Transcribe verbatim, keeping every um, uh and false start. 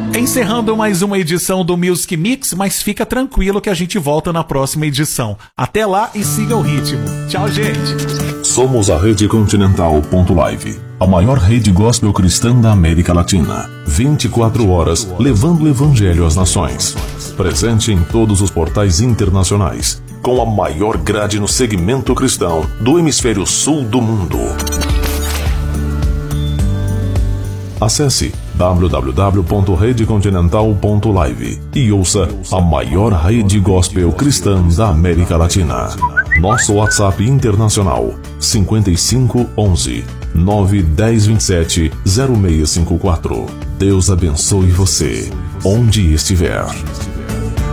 Encerrando mais uma edição do Music Mix, mas fica tranquilo que a gente volta na próxima edição. Até lá e siga o ritmo. Tchau, gente. Somos a Rede Continental ponto live, a maior rede gospel cristã da América Latina. vinte e quatro horas levando o evangelho às nações. Presente em todos os portais internacionais, com a maior grade no segmento cristão do hemisfério sul do mundo. Acesse w w w ponto rede continental ponto live e ouça a maior rede gospel cristã da América Latina. Nosso WhatsApp internacional cinco cinco um um nove um zero dois sete zero seis cinco quatro. Deus abençoe você, onde estiver.